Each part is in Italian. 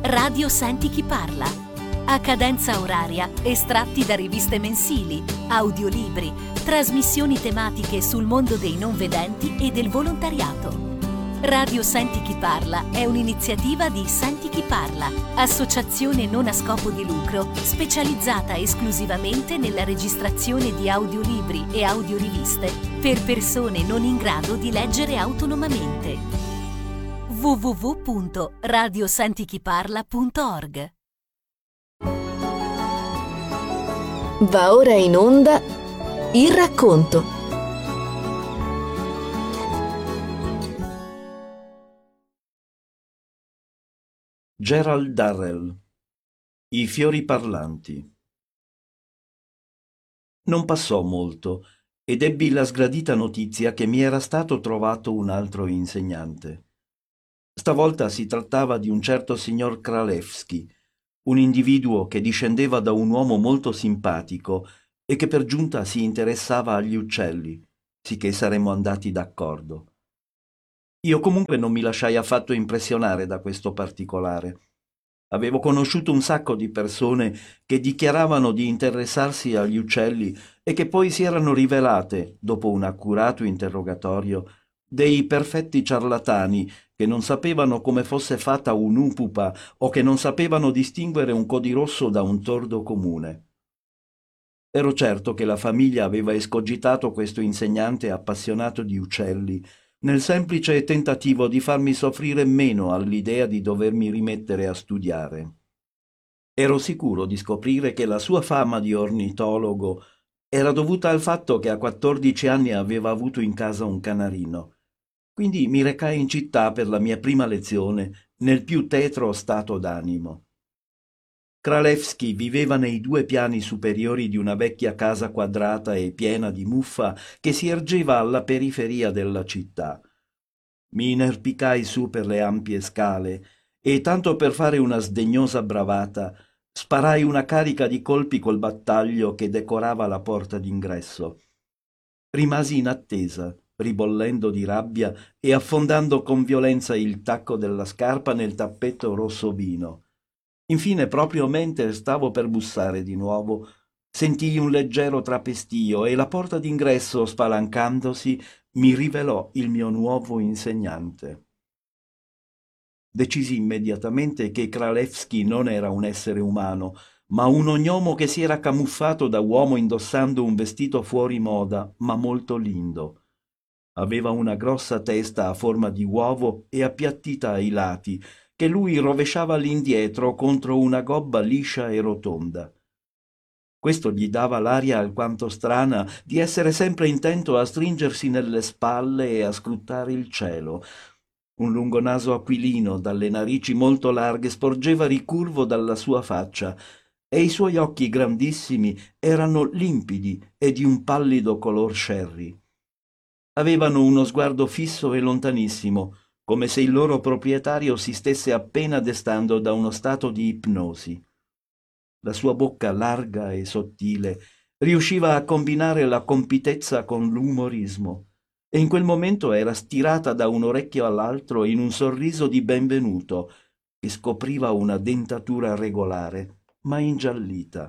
Radio Senti chi parla. A cadenza oraria, estratti da riviste mensili, audiolibri, trasmissioni tematiche sul mondo dei non vedenti e del volontariato. Radio Senti chi parla è un'iniziativa di Senti chi parla, associazione non a scopo di lucro specializzata esclusivamente nella registrazione di audiolibri e audioriviste per persone non in grado di leggere autonomamente. www.radiosentichiparla.org. Va ora in onda il racconto. Gerald Darrell. I fiori parlanti. Non passò molto ed ebbi la sgradita notizia che mi era stato trovato un altro insegnante. Stavolta si trattava di un certo signor Kralewski, un individuo che discendeva da un uomo molto simpatico e che per giunta si interessava agli uccelli, sicché saremmo andati d'accordo. Io comunque non mi lasciai affatto impressionare da questo particolare. Avevo conosciuto un sacco di persone che dichiaravano di interessarsi agli uccelli e che poi si erano rivelate, dopo un accurato interrogatorio, dei perfetti ciarlatani che non sapevano come fosse fatta un'upupa o che non sapevano distinguere un codirosso da un tordo comune. Ero certo che la famiglia aveva escogitato questo insegnante appassionato di uccelli nel semplice tentativo di farmi soffrire meno all'idea di dovermi rimettere a studiare. Ero sicuro di scoprire che la sua fama di ornitologo era dovuta al fatto che a 14 anni aveva avuto in casa un canarino. Quindi mi recai in città per la mia prima lezione nel più tetro stato d'animo. Kralewski viveva nei 2 piani superiori di una vecchia casa quadrata e piena di muffa che si ergeva alla periferia della città. Mi inerpicai su per le ampie scale e, tanto per fare una sdegnosa bravata, sparai una carica di colpi col battaglio che decorava la porta d'ingresso. Rimasi in attesa, ribollendo di rabbia e affondando con violenza il tacco della scarpa nel tappeto rosso vino. Infine, proprio mentre stavo per bussare di nuovo, sentii un leggero trapestio e la porta d'ingresso, spalancandosi, mi rivelò il mio nuovo insegnante. Decisi immediatamente che Kralewski non era un essere umano, ma un ognomo che si era camuffato da uomo indossando un vestito fuori moda, ma molto lindo. Aveva una grossa testa a forma di uovo e appiattita ai lati, che lui rovesciava all'indietro contro una gobba liscia e rotonda. Questo gli dava l'aria alquanto strana di essere sempre intento a stringersi nelle spalle e a scrutare il cielo. Un lungo naso aquilino dalle narici molto larghe sporgeva ricurvo dalla sua faccia e i suoi occhi grandissimi erano limpidi e di un pallido color sherry. Avevano uno sguardo fisso e lontanissimo, come se il loro proprietario si stesse appena destando da uno stato di ipnosi. La sua bocca larga e sottile riusciva a combinare la compitezza con l'umorismo, e in quel momento era stirata da un orecchio all'altro in un sorriso di benvenuto che scopriva una dentatura regolare, ma ingiallita.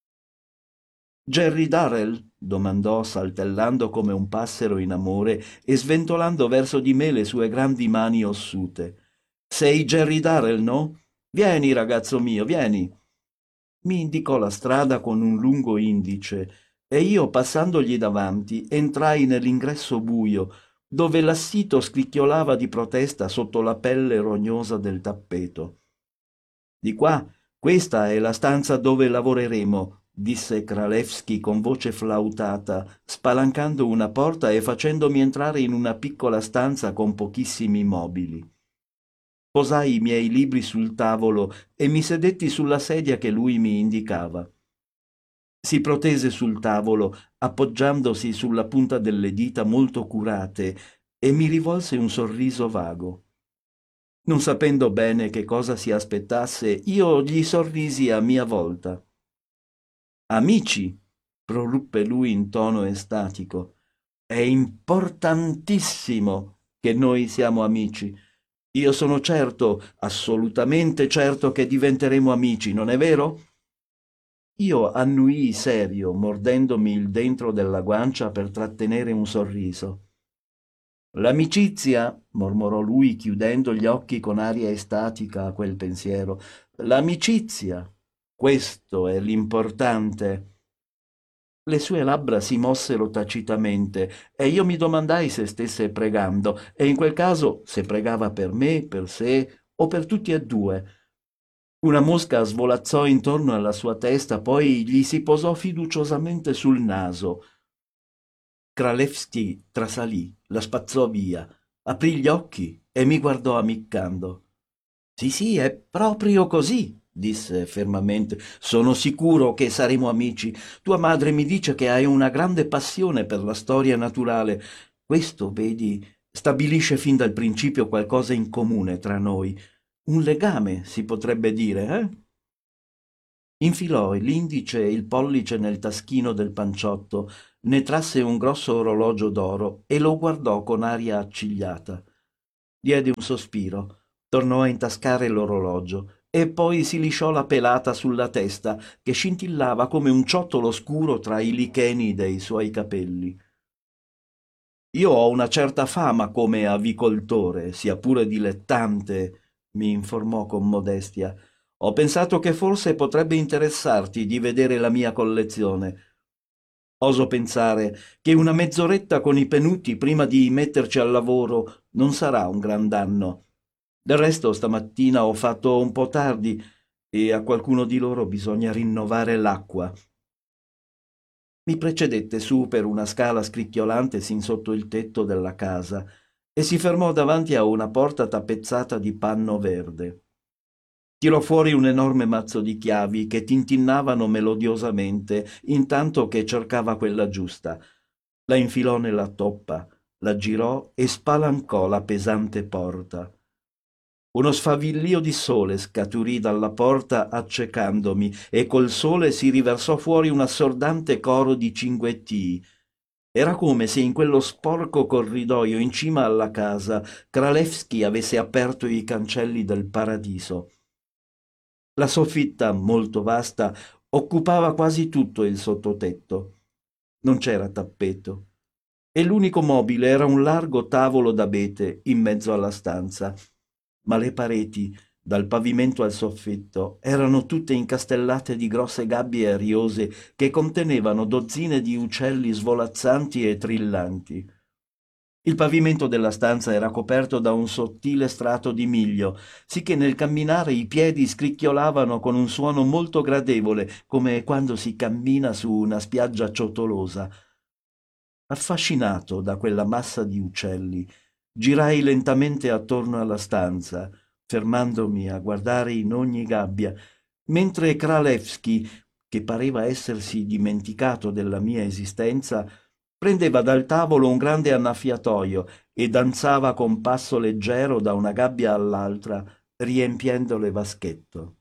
«Jerry Darrell?» domandò, saltellando come un passero in amore e sventolando verso di me le sue grandi mani ossute. «Sei Jerry Darrell, no? Vieni, ragazzo mio, vieni!» Mi indicò la strada con un lungo indice e io, passandogli davanti, entrai nell'ingresso buio, dove l'assito scricchiolava di protesta sotto la pelle rognosa del tappeto. «Di qua, questa è la stanza dove lavoreremo», disse Kralewski con voce flautata, spalancando una porta e facendomi entrare in una piccola stanza con pochissimi mobili. Posai i miei libri sul tavolo e mi sedetti sulla sedia che lui mi indicava. Si protese sul tavolo, appoggiandosi sulla punta delle dita molto curate, e mi rivolse un sorriso vago. Non sapendo bene che cosa si aspettasse, io gli sorrisi a mia volta. «Amici», proruppe lui in tono estatico, «è importantissimo che noi siamo amici. Io sono certo, assolutamente certo che diventeremo amici, non è vero? Io annuii serio, mordendomi il dentro della guancia per trattenere un sorriso. L'amicizia, mormorò lui chiudendo gli occhi con aria estatica a quel pensiero, l'amicizia, questo è l'importante. Le sue labbra si mossero tacitamente e io mi domandai se stesse pregando e in quel caso se pregava per me, per sé o per tutti e due. Una mosca svolazzò intorno alla sua testa, poi gli si posò fiduciosamente sul naso. Kralewski trasalì, la spazzò via, aprì gli occhi e mi guardò ammiccando. Sì, sì, è proprio così, disse fermamente. Sono sicuro che saremo amici. Tua madre mi dice che hai una grande passione per la storia naturale. Questo, vedi, stabilisce fin dal principio qualcosa in comune tra noi. Un legame, si potrebbe dire, eh? Infilò l'indice e il pollice nel taschino del panciotto, ne trasse un grosso orologio d'oro e lo guardò con aria accigliata. Diede un sospiro, tornò a intascare l'orologio e poi si lisciò la pelata sulla testa che scintillava come un ciottolo scuro tra i licheni dei suoi capelli. Io ho una certa fama come avicoltore, sia pure dilettante, mi informò con modestia. Ho pensato che forse potrebbe interessarti di vedere la mia collezione. Oso pensare che una mezz'oretta con i penuti prima di metterci al lavoro non sarà un gran danno. Del resto stamattina ho fatto un po' tardi e a qualcuno di loro bisogna rinnovare l'acqua. Mi precedette su per una scala scricchiolante sin sotto il tetto della casa e si fermò davanti a una porta tappezzata di panno verde. Tirò fuori un enorme mazzo di chiavi che tintinnavano melodiosamente intanto che cercava quella giusta. La infilò nella toppa, la girò e spalancò la pesante porta. Uno sfavillio di sole scaturì dalla porta accecandomi e col sole si riversò fuori un assordante coro di cinguettii. Era come se in quello sporco corridoio in cima alla casa Kralewski avesse aperto i cancelli del paradiso. La soffitta, molto vasta, occupava quasi tutto il sottotetto. Non c'era tappeto e l'unico mobile era un largo tavolo d'abete in mezzo alla stanza, ma le pareti, dal pavimento al soffitto, erano tutte incastellate di grosse gabbie ariose che contenevano dozzine di uccelli svolazzanti e trillanti. Il pavimento della stanza era coperto da un sottile strato di miglio, sicché nel camminare i piedi scricchiolavano con un suono molto gradevole, come quando si cammina su una spiaggia ciottolosa. Affascinato da quella massa di uccelli, girai lentamente attorno alla stanza, fermandomi a guardare in ogni gabbia, mentre Kralewski, che pareva essersi dimenticato della mia esistenza, prendeva dal tavolo un grande annaffiatoio e danzava con passo leggero da una gabbia all'altra, riempiendo le vaschetto.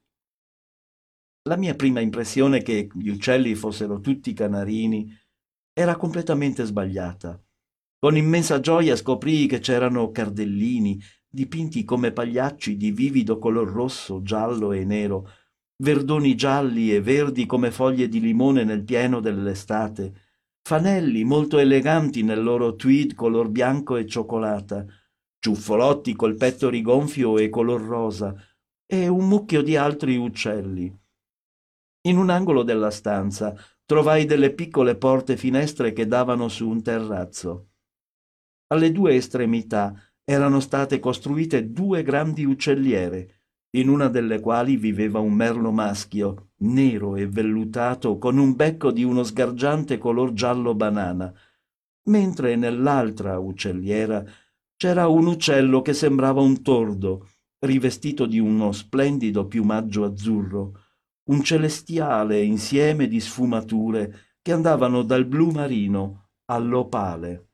La mia prima impressione che gli uccelli fossero tutti canarini era completamente sbagliata. Con immensa gioia scoprii che c'erano cardellini, dipinti come pagliacci di vivido color rosso, giallo e nero, verdoni gialli e verdi come foglie di limone nel pieno dell'estate, fanelli molto eleganti nel loro tweed color bianco e cioccolata, ciuffolotti col petto rigonfio e color rosa, e un mucchio di altri uccelli. In un angolo della stanza trovai delle piccole porte finestre che davano su un terrazzo. Alle due estremità erano state costruite due grandi uccelliere, in una delle quali viveva un merlo maschio, nero e vellutato, con un becco di uno sgargiante color giallo banana, mentre nell'altra uccelliera c'era un uccello che sembrava un tordo, rivestito di uno splendido piumaggio azzurro, un celestiale insieme di sfumature che andavano dal blu marino all'opale.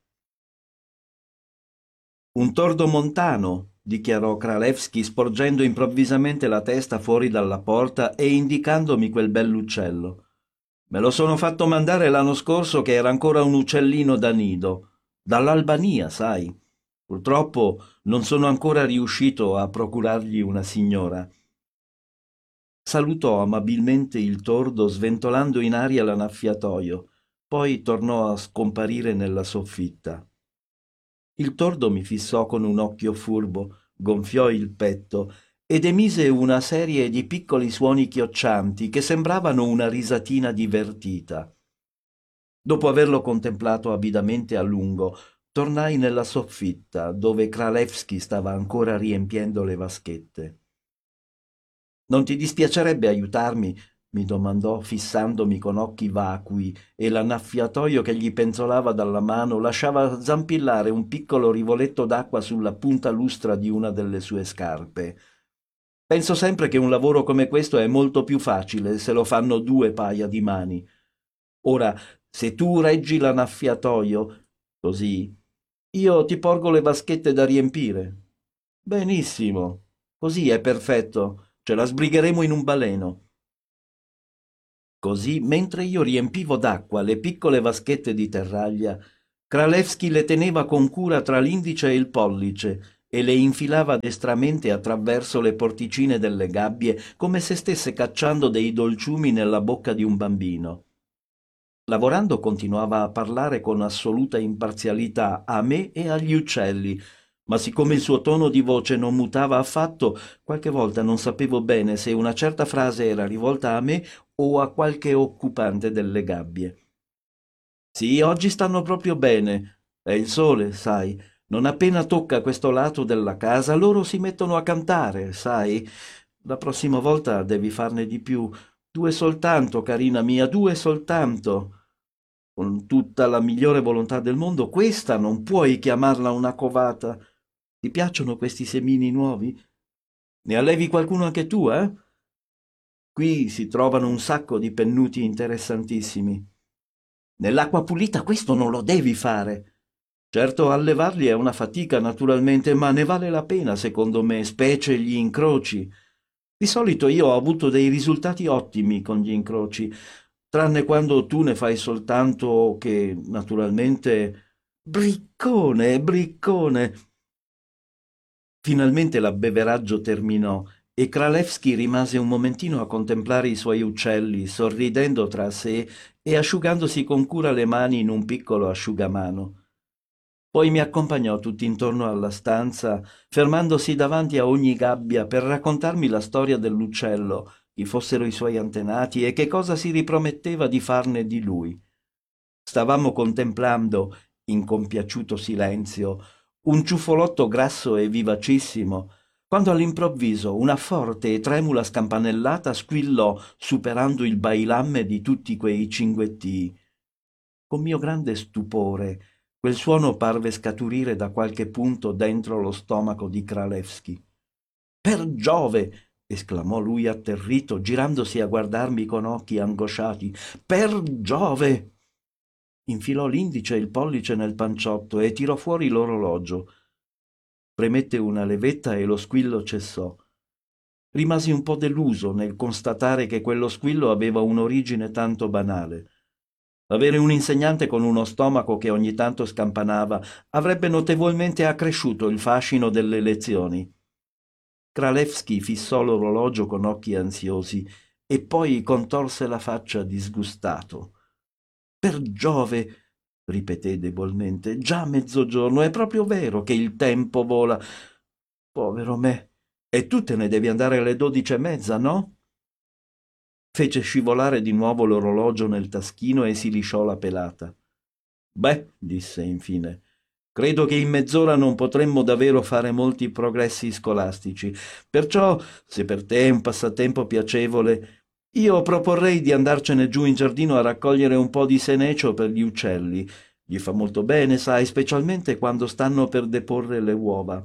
Un tordo montano, dichiarò Kralewski sporgendo improvvisamente la testa fuori dalla porta e indicandomi quel bell'uccello. Me lo sono fatto mandare l'anno scorso che era ancora un uccellino da nido. Dall'Albania, sai. Purtroppo non sono ancora riuscito a procurargli una signora. Salutò amabilmente il tordo sventolando in aria l'annaffiatoio, poi tornò a scomparire nella soffitta. Il tordo mi fissò con un occhio furbo, gonfiò il petto ed emise una serie di piccoli suoni chioccianti che sembravano una risatina divertita. Dopo averlo contemplato avidamente a lungo, tornai nella soffitta, dove Kralewski stava ancora riempiendo le vaschette. «Non ti dispiacerebbe aiutarmi?» mi domandò, fissandomi con occhi vacui, e l'annaffiatoio che gli penzolava dalla mano lasciava zampillare un piccolo rivoletto d'acqua sulla punta lustra di una delle sue scarpe. «Penso sempre che un lavoro come questo è molto più facile se lo fanno 2 paia di mani. Ora, se tu reggi l'annaffiatoio, così, io ti porgo le vaschette da riempire». «Benissimo, così è perfetto, ce la sbrigheremo in un baleno». Così, mentre io riempivo d'acqua le piccole vaschette di terraglia, Kralewski le teneva con cura tra l'indice e il pollice e le infilava destramente attraverso le porticine delle gabbie come se stesse cacciando dei dolciumi nella bocca di un bambino. Lavorando continuava a parlare con assoluta imparzialità a me e agli uccelli, ma siccome il suo tono di voce non mutava affatto, qualche volta non sapevo bene se una certa frase era rivolta a me o a qualche occupante delle gabbie. «Sì, oggi stanno proprio bene. È il sole, sai. Non appena tocca questo lato della casa, loro si mettono a cantare, sai. La prossima volta devi farne di più. 2 soltanto, carina mia, 2 soltanto. Con tutta la migliore volontà del mondo, questa non puoi chiamarla una covata. Ti piacciono questi semini nuovi? Ne allevi qualcuno anche tu, eh? Qui si trovano un sacco di pennuti interessantissimi. Nell'acqua pulita questo non lo devi fare. Certo, allevarli è una fatica, naturalmente, ma ne vale la pena, secondo me, specie gli incroci. Di solito io ho avuto dei risultati ottimi con gli incroci, tranne quando tu ne fai soltanto che, naturalmente... Briccone, briccone! Finalmente l'abbeveraggio terminò e Kralewski rimase un momentino a contemplare i suoi uccelli, sorridendo tra sé e asciugandosi con cura le mani in un piccolo asciugamano. Poi mi accompagnò tutt'intorno alla stanza, fermandosi davanti a ogni gabbia per raccontarmi la storia dell'uccello, chi fossero i suoi antenati e che cosa si riprometteva di farne di lui. Stavamo contemplando, in compiaciuto silenzio, un ciuffolotto grasso e vivacissimo, quando all'improvviso una forte e tremula scampanellata squillò superando il bailamme di tutti quei cinguettii. Con mio grande stupore, quel suono parve scaturire da qualche punto dentro lo stomaco di Kralewski. «Per Giove!» esclamò lui atterrito, girandosi a guardarmi con occhi angosciati. «Per Giove!» Infilò l'indice e il pollice nel panciotto e tirò fuori l'orologio. Premette una levetta e lo squillo cessò. Rimasi un po' deluso nel constatare che quello squillo aveva un'origine tanto banale. Avere un insegnante con uno stomaco che ogni tanto scampanava avrebbe notevolmente accresciuto il fascino delle lezioni. Kralewski fissò l'orologio con occhi ansiosi e poi contorse la faccia disgustato. «Per Giove!» ripeté debolmente. «Già mezzogiorno, è proprio vero che il tempo vola. Povero me! E tu te ne devi andare alle 12:30, no?» Fece scivolare di nuovo l'orologio nel taschino e si lisciò la pelata. «Beh», disse infine, «credo che in mezz'ora non potremmo davvero fare molti progressi scolastici. Perciò, se per te è un passatempo piacevole, io proporrei di andarcene giù in giardino a raccogliere un po' di senecio per gli uccelli. Gli fa molto bene, sai, specialmente quando stanno per deporre le uova».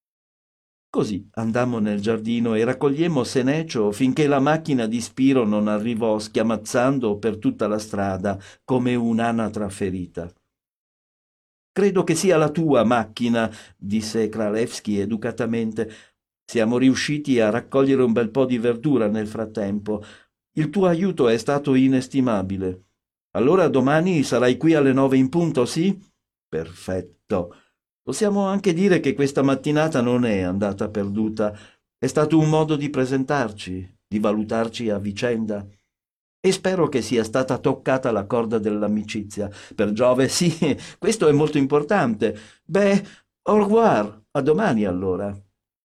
Così andammo nel giardino e raccogliemmo senecio finché la macchina di Spiro non arrivò schiamazzando per tutta la strada come un'anatra ferita. «Credo che sia la tua macchina», disse Kralewski educatamente. «Siamo riusciti a raccogliere un bel po' di verdura nel frattempo. Il tuo aiuto è stato inestimabile. Allora domani sarai qui alle 9 in punto, sì? Perfetto. Possiamo anche dire che questa mattinata non è andata perduta, è stato un modo di presentarci, di valutarci a vicenda. E spero che sia stata toccata la corda dell'amicizia. Per Giove, sì, questo è molto importante. Beh, au revoir, a domani allora.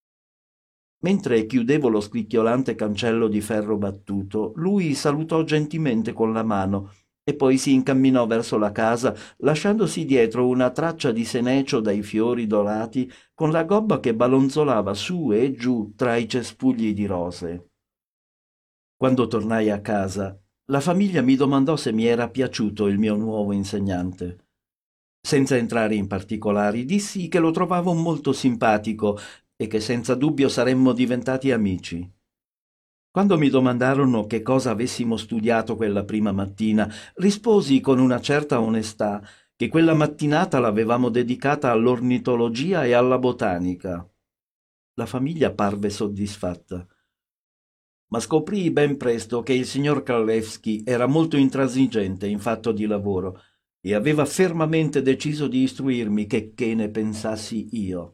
Mentre chiudevo lo scricchiolante cancello di ferro battuto, lui salutò gentilmente con la mano e poi si incamminò verso la casa, lasciandosi dietro una traccia di senecio dai fiori dorati, con la gobba che ballonzolava su e giù tra i cespugli di rose. Quando tornai a casa, la famiglia mi domandò se mi era piaciuto il mio nuovo insegnante. Senza entrare in particolari, dissi che lo trovavo molto simpatico e che senza dubbio saremmo diventati amici. Quando mi domandarono che cosa avessimo studiato quella prima mattina, risposi con una certa onestà che quella mattinata l'avevamo dedicata all'ornitologia e alla botanica. La famiglia parve soddisfatta. Ma scoprii ben presto che il signor Kralewski era molto intransigente in fatto di lavoro e aveva fermamente deciso di istruirmi che ne pensassi io.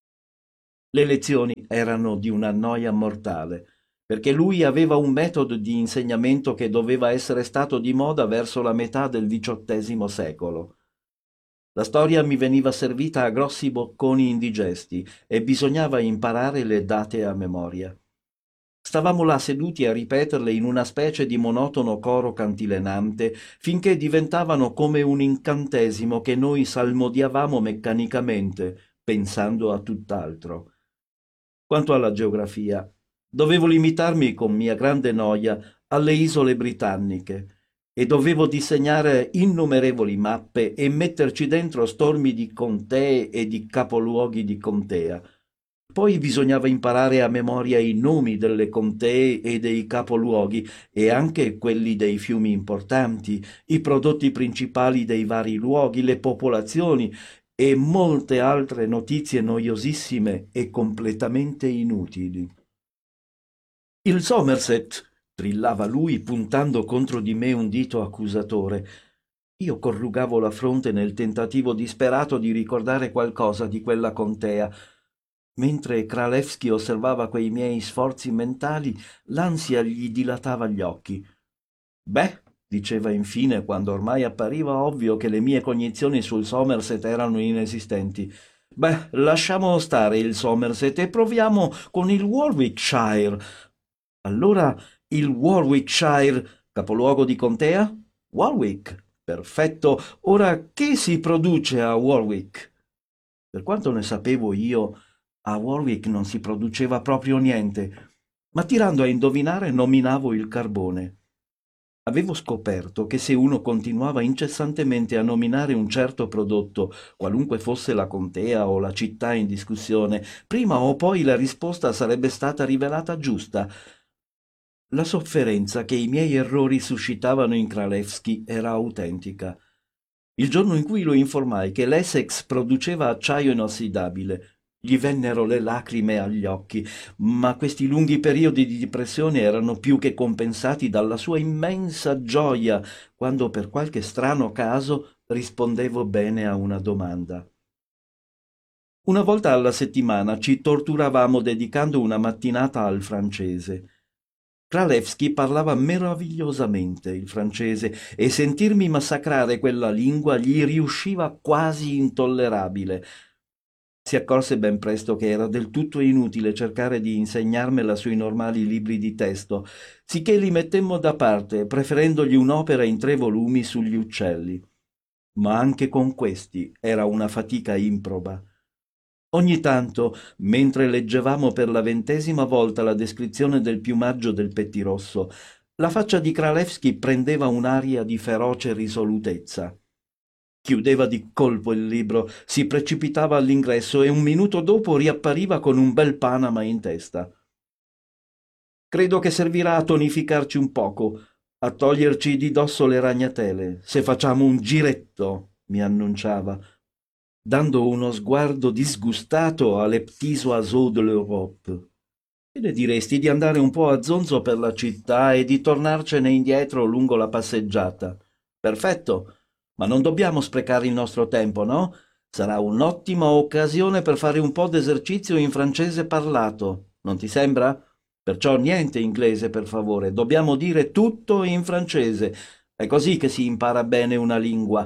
Le lezioni erano di una noia mortale, perché lui aveva un metodo di insegnamento che doveva essere stato di moda verso la metà del XVIII secolo. La storia mi veniva servita a grossi bocconi indigesti e bisognava imparare le date a memoria. Stavamo là seduti a ripeterle in una specie di monotono coro cantilenante, finché diventavano come un incantesimo che noi salmodiavamo meccanicamente, pensando a tutt'altro. Quanto alla geografia, dovevo limitarmi, con mia grande noia, alle isole britanniche e dovevo disegnare innumerevoli mappe e metterci dentro stormi di contee e di capoluoghi di contea. Poi bisognava imparare a memoria i nomi delle contee e dei capoluoghi e anche quelli dei fiumi importanti, i prodotti principali dei vari luoghi, le popolazioni e molte altre notizie noiosissime e completamente inutili. Il Somerset, trillava lui puntando contro di me un dito accusatore. Io corrugavo la fronte nel tentativo disperato di ricordare qualcosa di quella contea. Mentre Kralewski osservava quei miei sforzi mentali, l'ansia gli dilatava gli occhi. Beh, diceva infine, quando ormai appariva ovvio che le mie cognizioni sul Somerset erano inesistenti. Beh, lasciamo stare il Somerset e proviamo con il Warwickshire. Allora, il Warwickshire, capoluogo di contea? Warwick. Perfetto. Ora, che si produce a Warwick? Per quanto ne sapevo io, a Warwick non si produceva proprio niente, ma tirando a indovinare nominavo il carbone. Avevo scoperto che se uno continuava incessantemente a nominare un certo prodotto, qualunque fosse la contea o la città in discussione, prima o poi la risposta sarebbe stata rivelata giusta. La sofferenza che i miei errori suscitavano in Kralewski era autentica. Il giorno in cui lo informai che l'Essex produceva acciaio inossidabile, gli vennero le lacrime agli occhi, ma questi lunghi periodi di depressione erano più che compensati dalla sua immensa gioia quando per qualche strano caso rispondevo bene a una domanda. Una volta alla settimana ci torturavamo dedicando una mattinata al francese. Kralewski parlava meravigliosamente il francese e sentirmi massacrare quella lingua gli riusciva quasi intollerabile. Si accorse ben presto che era del tutto inutile cercare di insegnarmela sui normali libri di testo, sicché li mettemmo da parte, preferendogli un'opera in 3 volumi sugli uccelli. Ma anche con questi era una fatica improba. Ogni tanto, mentre leggevamo per la 20ª volta la descrizione del piumaggio del pettirosso, la faccia di Kralewski prendeva un'aria di feroce risolutezza. Chiudeva di colpo il libro, si precipitava all'ingresso e un minuto dopo riappariva con un bel Panama in testa. «Credo che servirà a tonificarci un poco, a toglierci di dosso le ragnatele, se facciamo un giretto», mi annunciava, dando uno sguardo disgustato alle petits oiseaux de l'Europe. «Che ne diresti di andare un po' a zonzo per la città e di tornarcene indietro lungo la passeggiata?» «Perfetto, ma non dobbiamo sprecare il nostro tempo, no? Sarà un'ottima occasione per fare un po' d'esercizio in francese parlato, non ti sembra? Perciò niente inglese, per favore, dobbiamo dire tutto in francese. È così che si impara bene una lingua.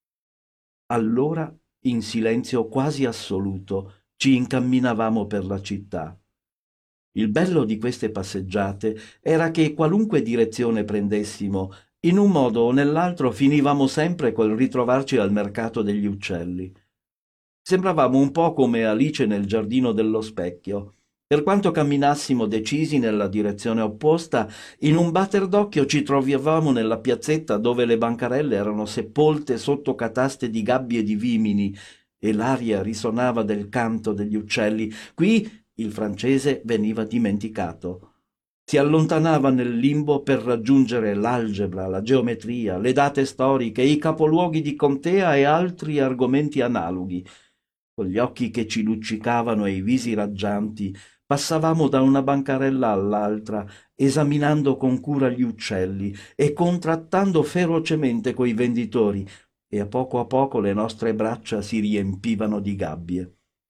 Allora, in silenzio quasi assoluto, ci incamminavamo per la città. Il bello di queste passeggiate era che qualunque direzione prendessimo, in un modo o nell'altro finivamo sempre col ritrovarci al mercato degli uccelli. Sembravamo un po' come Alice nel giardino dello specchio. Per quanto camminassimo decisi nella direzione opposta, in un batter d'occhio ci trovavamo nella piazzetta dove le bancarelle erano sepolte sotto cataste di gabbie di vimini e l'aria risonava del canto degli uccelli. Qui il francese veniva dimenticato. Si allontanava nel limbo per raggiungere l'algebra, la geometria, le date storiche, i capoluoghi di contea e altri argomenti analoghi. Con gli occhi che ci luccicavano e i visi raggianti, passavamo da una bancarella all'altra, esaminando con cura gli uccelli e contrattando ferocemente coi venditori, e a poco le nostre braccia si riempivano di gabbie.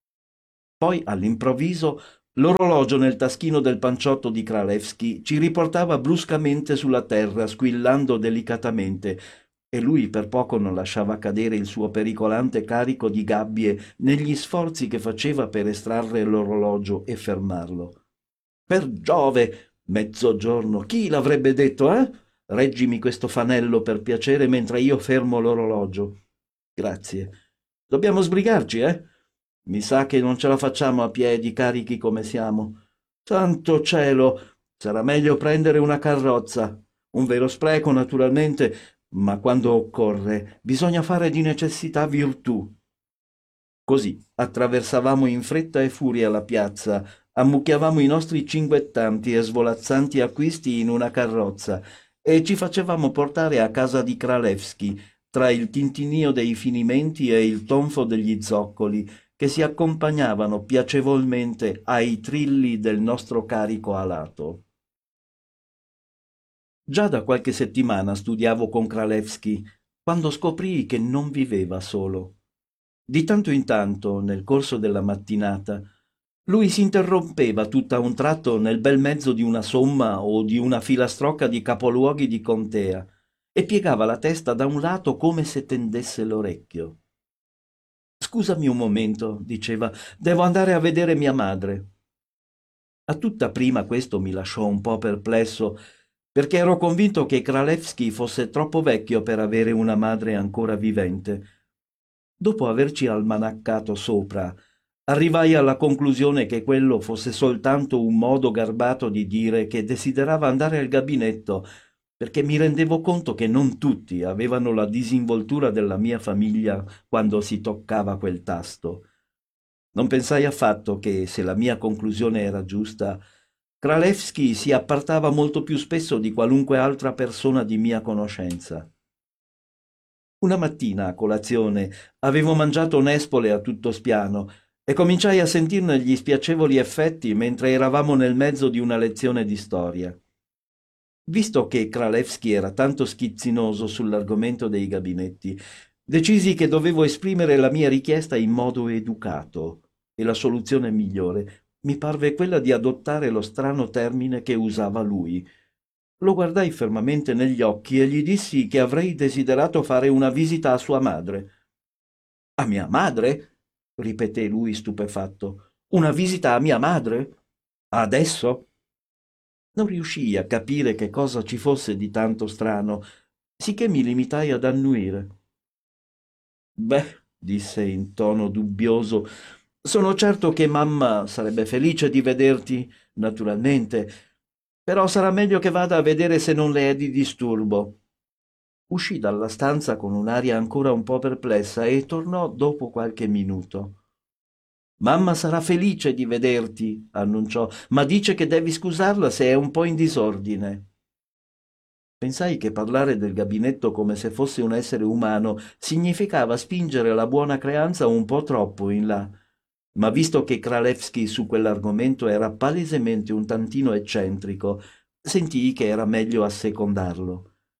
Poi, all'improvviso, l'orologio nel taschino del panciotto di Kralewski ci riportava bruscamente sulla terra, squillando delicatamente, e lui per poco non lasciava cadere il suo pericolante carico di gabbie negli sforzi che faceva per estrarre l'orologio e fermarlo. Per Giove! Mezzogiorno! Chi l'avrebbe detto, eh? Reggimi questo fanello per piacere mentre io fermo l'orologio. Grazie. Dobbiamo sbrigarci, eh? Mi sa che non ce la facciamo a piedi, carichi come siamo. Santo cielo! Sarà meglio prendere una carrozza. Un vero spreco, naturalmente, ma quando occorre bisogna fare di necessità virtù. Così attraversavamo in fretta e furia la piazza, ammucchiavamo i nostri cinguettanti e svolazzanti acquisti in una carrozza e ci facevamo portare a casa di Kralewski, tra il tintinnio dei finimenti e il tonfo degli zoccoli, che si accompagnavano piacevolmente ai trilli del nostro carico alato. Già da qualche settimana studiavo con Kralewski, quando scoprii che non viveva solo. Di tanto in tanto, nel corso della mattinata, lui si interrompeva tutt'a un tratto nel bel mezzo di una somma o di una filastrocca di capoluoghi di contea e piegava la testa da un lato come se tendesse l'orecchio. «Scusami un momento», diceva, «devo andare a vedere mia madre». A tutta prima questo mi lasciò un po' perplesso, perché ero convinto che Kralewski fosse troppo vecchio per avere una madre ancora vivente. Dopo averci almanaccato sopra, arrivai alla conclusione che quello fosse soltanto un modo garbato di dire che desiderava andare al gabinetto, perché mi rendevo conto che non tutti avevano la disinvoltura della mia famiglia quando si toccava quel tasto. Non pensai affatto che, se la mia conclusione era giusta, Kralewski si appartava molto più spesso di qualunque altra persona di mia conoscenza. Una mattina, a colazione, avevo mangiato nespole a tutto spiano e cominciai a sentirne gli spiacevoli effetti mentre eravamo nel mezzo di una lezione di storia. Visto che Kralewski era tanto schizzinoso sull'argomento dei gabinetti, decisi che dovevo esprimere la mia richiesta in modo educato, e la soluzione migliore mi parve quella di adottare lo strano termine che usava lui. Lo guardai fermamente negli occhi e gli dissi che avrei desiderato fare una visita a sua madre. «A mia madre?» ripeté lui stupefatto. «Una visita a mia madre? Adesso?» Non riuscii a capire che cosa ci fosse di tanto strano, sicché mi limitai ad annuire. «Beh», disse in tono dubbioso, «sono certo che mamma sarebbe felice di vederti, naturalmente, però sarà meglio che vada a vedere se non le è di disturbo». Uscì dalla stanza con un'aria ancora un po' perplessa e tornò dopo qualche minuto. «Mamma sarà felice di vederti», annunciò, «ma dice che devi scusarla se è un po' in disordine». Pensai che parlare del gabinetto come se fosse un essere umano significava spingere la buona creanza un po' troppo in là, ma visto che Kralewski su quell'argomento era palesemente un tantino eccentrico, sentii che era meglio assecondarlo.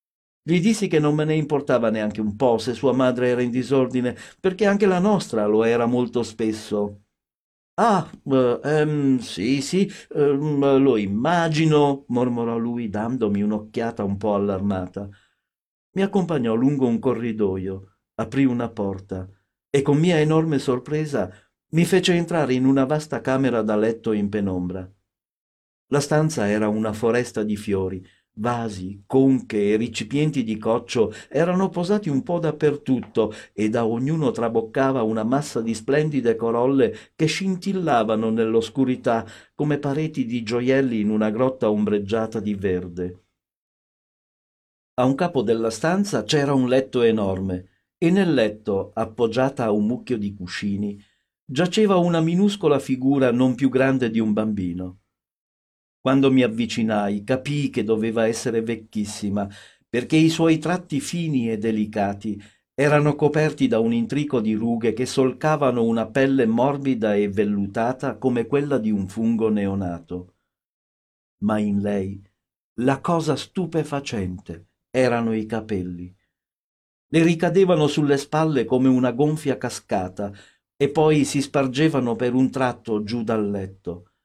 Gli dissi che non me ne importava neanche un po' se sua madre era in disordine, perché anche la nostra lo era molto spesso. Ah, sì, sì, lo immagino, mormorò lui, dandomi un'occhiata un po' allarmata. Mi accompagnò lungo un corridoio, aprì una porta e con mia enorme sorpresa mi fece entrare in una vasta camera da letto in penombra. La stanza era una foresta di fiori, vasi, conche e recipienti di coccio erano posati un po' dappertutto e da ognuno traboccava una massa di splendide corolle che scintillavano nell'oscurità come pareti di gioielli in una grotta ombreggiata di verde. A un capo della stanza c'era un letto enorme e nel letto, appoggiata a un mucchio di cuscini, giaceva una minuscola figura non più grande di un bambino. Quando mi avvicinai, capii che doveva essere vecchissima, perché i suoi tratti fini e delicati erano coperti da un intrico di rughe che solcavano una pelle morbida e vellutata come quella di un fungo neonato. Ma in lei la cosa stupefacente erano i capelli. Le ricadevano sulle spalle come una gonfia cascata e poi si spargevano per un tratto giù dal letto.